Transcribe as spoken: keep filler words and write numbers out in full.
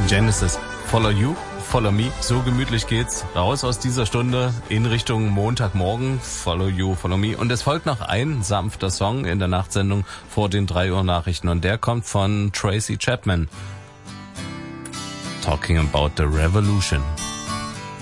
Genesis, Follow You, Follow Me, so gemütlich geht's raus aus dieser Stunde in Richtung Montagmorgen. Follow You, Follow Me. Und es folgt noch ein sanfter Song in der Nachtsendung vor den drei Uhr Nachrichten und der kommt von Tracy Chapman. Talking about the Revolution.